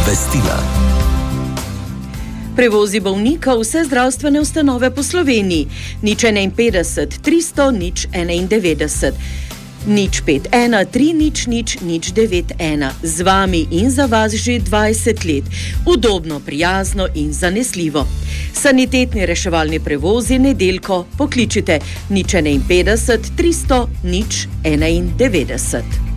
Obvestila. Prevozi bolnikov vse zdravstvene ustanove po Sloveniji. 051 300 091. 051 300 091. Z vami in za vas že 20 let. Udobno, prijazno in zanesljivo. Sanitetni reševalni prevozi Nedeljko pokličite 051 300 091.